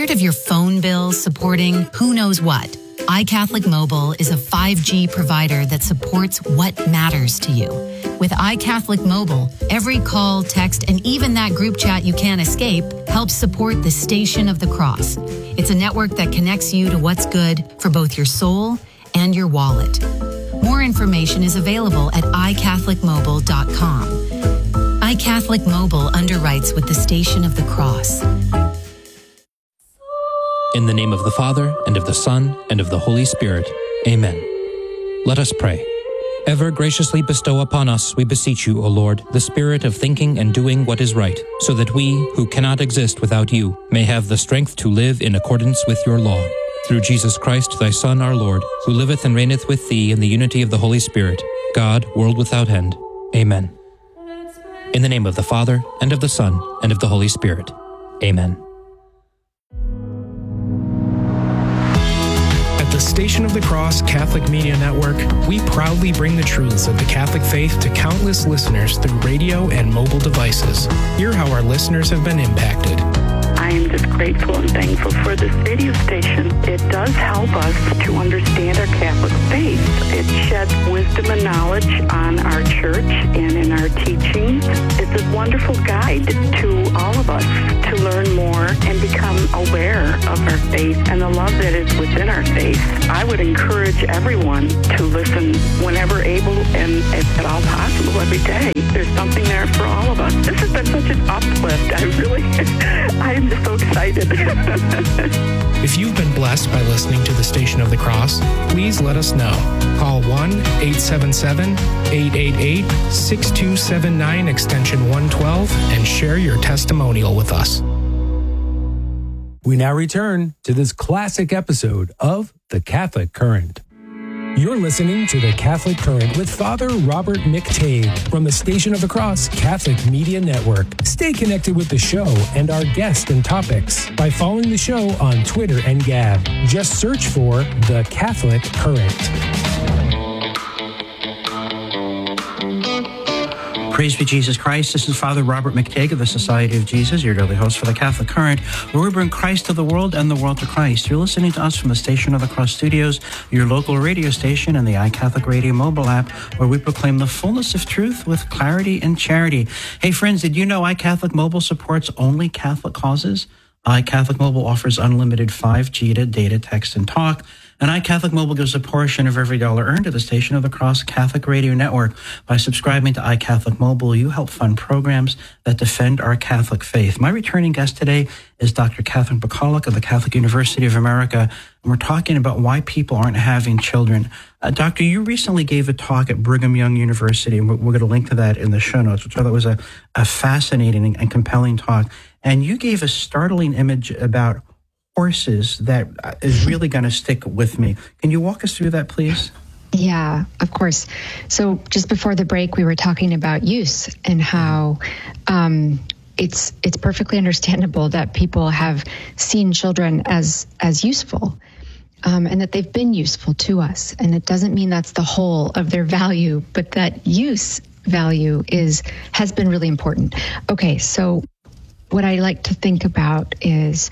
Tired of your phone bill supporting who knows what? iCatholic Mobile is a 5G provider that supports what matters to you. With iCatholic Mobile, every call, text, and even that group chat you can't escape helps support the Station of the Cross. It's a network that connects you to what's good for both your soul and your wallet. More information is available at iCatholicMobile.com. iCatholic Mobile underwrites with the Station of the Cross. In the name of the Father, and of the Son, and of the Holy Spirit. Amen. Let us pray. Ever graciously bestow upon us, we beseech you, O Lord, the spirit of thinking and doing what is right, so that we, who cannot exist without you, may have the strength to live in accordance with your law. Through Jesus Christ, thy Son, our Lord, who liveth and reigneth with thee in the unity of the Holy Spirit, God, world without end. Amen. In the name of the Father, and of the Son, and of the Holy Spirit. Amen. The Station of the Cross Catholic Media Network, we proudly bring the truths of the Catholic faith to countless listeners through radio and mobile devices. Hear how our listeners have been impacted. I am just grateful and thankful for this radio station. It does help us to understand our Catholic faith. It sheds wisdom and knowledge on our church and in our teachings. It's a wonderful guide to all of us to learn more and become aware of our faith and the love that is within our faith. I would encourage everyone to listen whenever able and if at all possible every day. There's something there for all of us. This has been such an uplift. I am just so excited. If you've been blessed by listening to the Station of the Cross, please let us know. Call 1-877-888-6279 extension 112 and share your testimonial with us. We now return to this classic episode of The Catholic Current. You're listening to The Catholic Current with Father Robert McTague from the Station of the Cross Catholic Media Network. Stay connected with the show and our guests and topics by following the show on Twitter and Gab. Just search for The Catholic Current. Praise be Jesus Christ. This is Father Robert McTague of the Society of Jesus, your daily host for the Catholic Current, where we bring Christ to the world and the world to Christ. You're listening to us from the Station of the Cross Studios, your local radio station, and the iCatholic Radio mobile app, where we proclaim the fullness of truth with clarity and charity. Hey, friends, did you know iCatholic Mobile supports only Catholic causes? iCatholic Mobile offers unlimited 5G data, text, and talk. And iCatholic Mobile gives a portion of every dollar earned to the Station of the Cross Catholic Radio Network. By subscribing to iCatholic Mobile, you help fund programs that defend our Catholic faith. My returning guest today is Dr. Catherine Pakaluk of the Catholic University of America, and we're talking about why people aren't having children. Doctor, you recently gave a talk at Brigham Young University, and we're going to link to that in the show notes, which I thought was a fascinating and compelling talk. And you gave a startling image about horses that is really going to stick with me. Can you walk us through that, please? Yeah, of course. So just before the break, we were talking about use and how it's perfectly understandable that people have seen children as useful, and that they've been useful to us. And it doesn't mean that's the whole of their value, but that use value has been really important. Okay, so what I like to think about is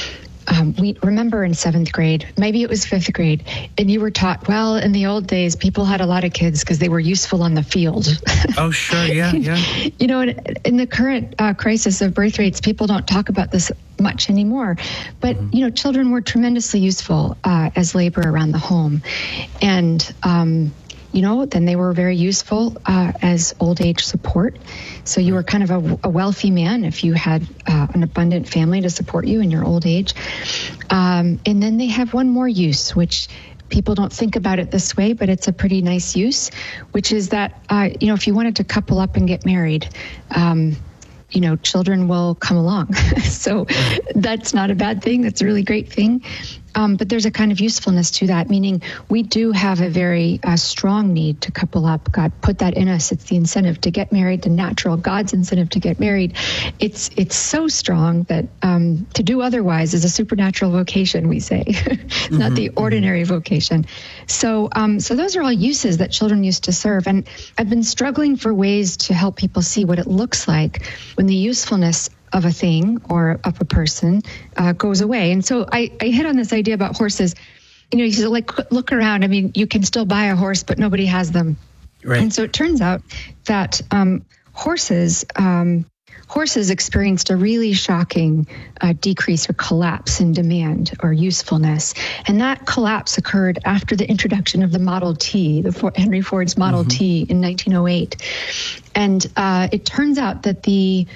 we remember in 7th grade, maybe it was 5th grade, and you were taught, well, in the old days, people had a lot of kids because they were useful on the field. Oh, sure, yeah. You know, in the current crisis of birth rates, people don't talk about this much anymore. But, you know, children were tremendously useful as labor around the home. And, you know, then they were very useful as old age support. So you were kind of a wealthy man if you had an abundant family to support you in your old age. And then they have one more use, which people don't think about it this way, but it's a pretty nice use, which is that, you know, if you wanted to couple up and get married, you know, children will come along. So that's not a bad thing. That's a really great thing. But there's a kind of usefulness to that, meaning we do have a very strong need to couple up. God put that in us. It's the incentive to get married, the natural God's incentive to get married. It's so strong that to do otherwise is a supernatural vocation, we say, not the ordinary vocation. So those are all uses that children used to serve. And I've been struggling for ways to help people see what it looks like when the usefulness of a thing or of a person goes away. And so I hit on this idea about horses. You know, like, look around. I mean, you can still buy a horse, but nobody has them. Right. And so it turns out that horses experienced a really shocking decrease or collapse in demand or usefulness. And that collapse occurred after the introduction of the Model T, Henry Ford's Model T in 1908. And it turns out that the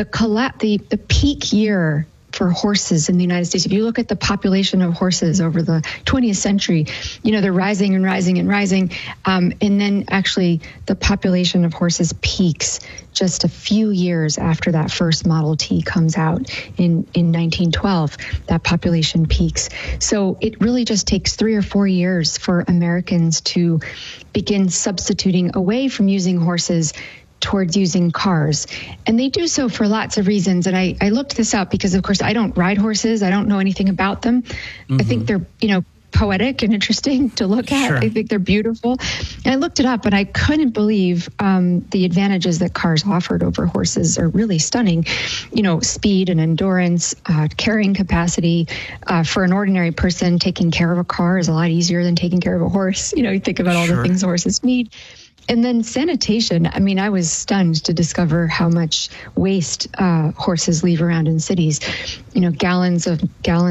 peak year for horses in the United States, if you look at the population of horses over the 20th century, you know, they're rising and rising and rising. And then actually the population of horses peaks just a few years after that first Model T comes out in 1912. That population peaks. So it really just takes 3 or 4 years for Americans to begin substituting away from using horses towards using cars. And they do so for lots of reasons. And I looked this up because, of course, I don't ride horses. I don't know anything about them. I think they're, you know, poetic and interesting to look at. Sure. I think they're beautiful. And I looked it up and I couldn't believe the advantages that cars offered over horses are really stunning. You know, speed and endurance, carrying capacity. For an ordinary person, taking care of a car is a lot easier than taking care of a horse. You know, you think about all the things horses need. And then sanitation. I mean, I was stunned to discover how much waste horses leave around in cities. You know, gallons of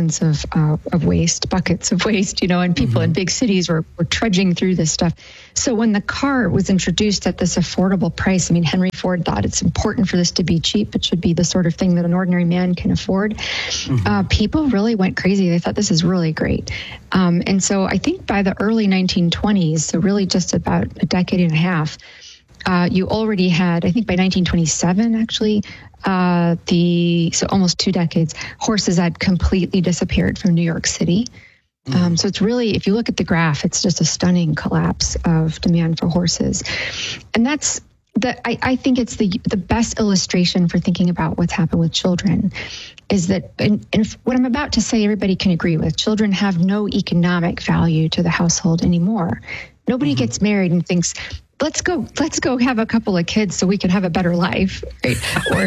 waste, buckets of waste. You know, and people in big cities were trudging through this stuff. So when the car was introduced at this affordable price, I mean, Henry Ford thought it's important for this to be cheap. It should be the sort of thing that an ordinary man can afford. People really went crazy. They thought this is really great. And so I think by the early 1920s, so really just about a decade and a half, you already had, I think by 1927, actually, so almost 2 decades, horses had completely disappeared from New York City. So it's really, if you look at the graph, it's just a stunning collapse of demand for horses. And that's I think it's the best illustration for thinking about what's happened with children is that, and what I'm about to say, everybody can agree with. Children have no economic value to the household anymore. Nobody gets married and thinks, let's go have a couple of kids so we can have a better life, right? Or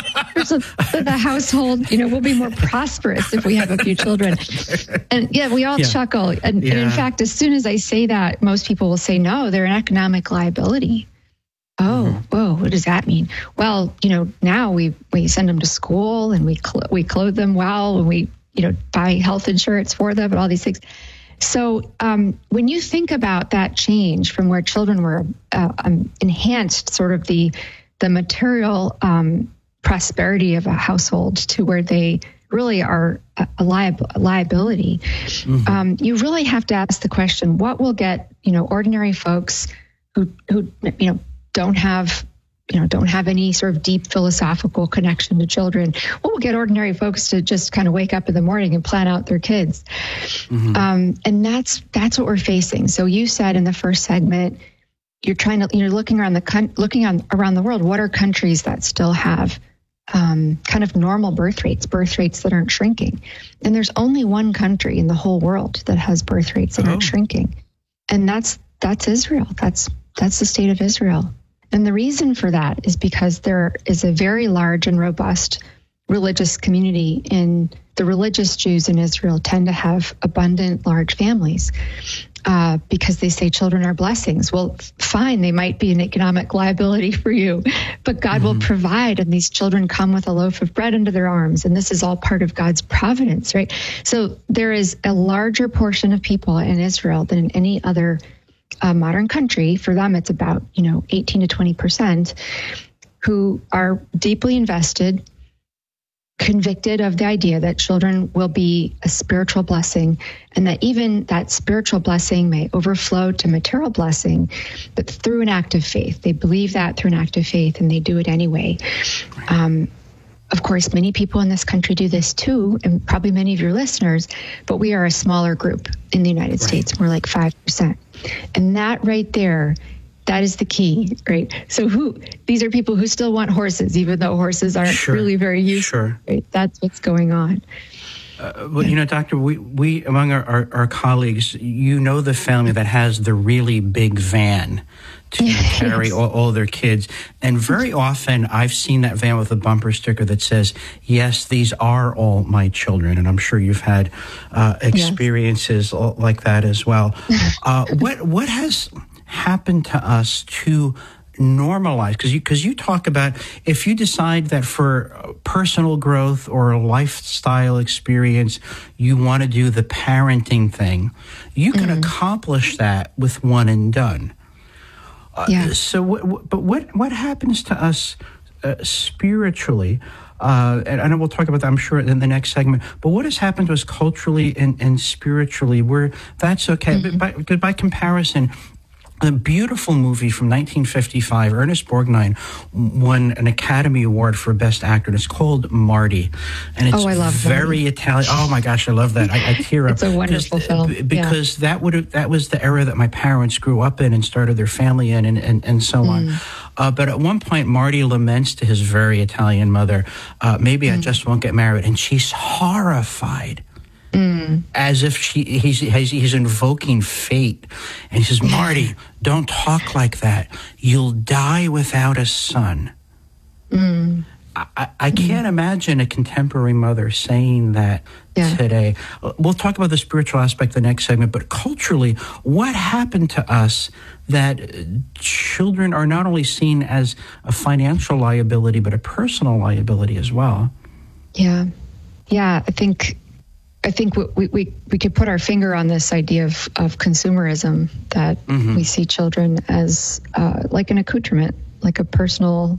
the household, you know, will be more prosperous if we have a few children. And yeah, we all chuckle. And in fact, as soon as I say that, most people will say, no, they're an economic liability. Oh, whoa, what does that mean? Well, you know, now we send them to school and we clothe them well and we, you know, buy health insurance for them and all these things. So when you think about that change from where children were enhanced sort of the material prosperity of a household to where they really are a liability, you really have to ask the question, what will get, you know, ordinary folks who you know, don't have any sort of deep philosophical connection to children. What will get ordinary folks to just kind of wake up in the morning and plan out their kids? And that's what we're facing. So you said in the first segment, you're looking around the world. What are countries that still have kind of normal birth rates that aren't shrinking? And there's only one country in the whole world that has birth rates that aren't shrinking, and that's Israel. That's the state of Israel. And the reason for that is because there is a very large and robust religious community, and the religious Jews in Israel tend to have abundant, large families because they say children are blessings. Well, fine, they might be an economic liability for you, but God will provide, and these children come with a loaf of bread under their arms, and this is all part of God's providence, right? So there is a larger portion of people in Israel than in any other modern country. For them, it's about 18 to 20% who are deeply invested, convicted of the idea that children will be a spiritual blessing, and that even that spiritual blessing may overflow to material blessing, but through an act of faith. They believe that through an act of faith, and they do it anyway. Of course, many people in this country do this too, and probably many of your listeners, but we are a smaller group in the United States. We're like 5%. And that right there, that is the key, right? So these are people who still want horses, even though horses aren't really very useful. Right? That's what's going on. Well, Doctor, we among our colleagues, the family that has the really big van to carry all their kids. And very often I've seen that van with a bumper sticker that says, yes, these are all my children. And I'm sure you've had experiences like that as well. What has happened to us to normalize? Because you talk about if you decide that for personal growth or a lifestyle experience, you want to do the parenting thing, you can accomplish that with one and done. So what happens to us spiritually? And I know we'll talk about that, I'm sure, in the next segment. But what has happened to us culturally and spiritually where that's okay? But by comparison, a beautiful movie from 1955, Ernest Borgnine won an Academy Award for Best Actor, and it's called Marty. And it's very Italian. Oh my gosh, I love that. I tear up. It's a wonderful film. Because that was the era that my parents grew up in and started their family in and so on. But at one point, Marty laments to his very Italian mother, maybe I just won't get married. And she's horrified. As if he's invoking fate. And he says, Marty, don't talk like that. You'll die without a son. I can't imagine a contemporary mother saying that today. We'll talk about the spiritual aspect the next segment, but culturally, what happened to us that children are not only seen as a financial liability, but a personal liability as well? Yeah, I think we could put our finger on this idea of consumerism, that we see children as like an accoutrement, like a personal